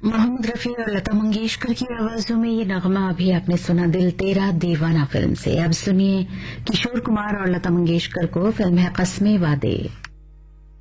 मोहम्मद रफी और लता मंगेशकर की आवाजों में ये नगमा अभी आपने सुना दिल तेरा दीवाना फिल्म से। अब सुनिए किशोर कुमार और लता मंगेशकर को, फिल्म है कस्मे वादे।